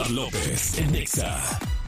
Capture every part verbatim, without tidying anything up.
Omar López en Exa.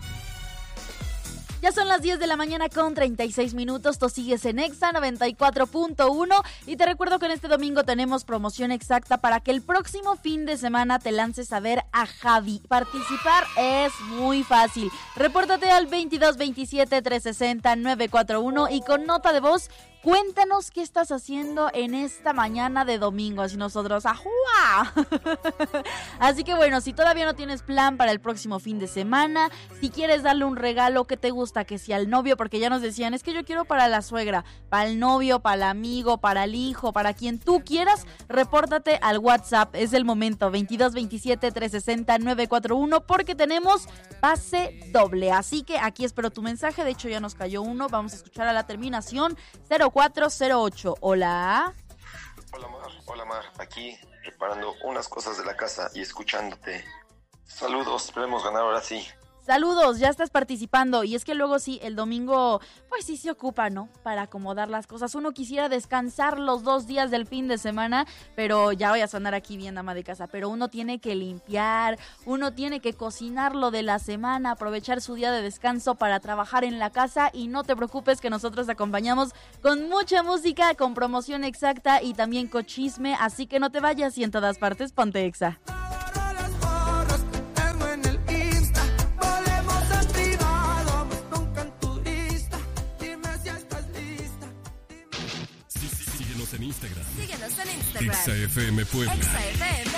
Ya son las diez de la mañana con treinta y seis minutos, tú sigues en Exa noventa y cuatro punto uno y te recuerdo que en este domingo tenemos promoción exacta para que el próximo fin de semana te lances a ver a Javi. Participar es muy fácil, repórtate al veintidós veintisiete trescientos sesenta novecientos cuarenta y uno y con nota de voz cuéntanos qué estás haciendo en esta mañana de domingo, así nosotros ¡ajúa! Así que bueno, si todavía no tienes plan para el próximo fin de semana, si quieres darle un regalo que te gusta, que si al novio, porque ya nos decían, es que yo quiero para la suegra, para el novio, para el amigo, para el hijo, para quien tú quieras, repórtate al WhatsApp, es el momento, veintidós veintisiete trescientos sesenta novecientos cuarenta y uno, porque tenemos pase doble, así que aquí espero tu mensaje, de hecho ya nos cayó uno, vamos a escuchar a la terminación cero cuatro cero ocho. Hola. Hola Mar, hola Mar, aquí reparando unas cosas de la casa y escuchándote. Saludos, esperemos ganar ahora sí. Saludos, ya estás participando y es que luego sí, el domingo pues sí se ocupa, ¿no? Para acomodar las cosas. Uno quisiera descansar los dos días del fin de semana, pero ya voy a sonar aquí bien ama de casa, pero uno tiene que limpiar, uno tiene que cocinar lo de la semana, aprovechar su día de descanso para trabajar en la casa y no te preocupes que nosotros te acompañamos con mucha música, con promoción exacta y también con chisme, así que no te vayas y en todas partes ponte Exa. En Instagram. Síguenos en Instagram. Exa F M Puebla. Exa F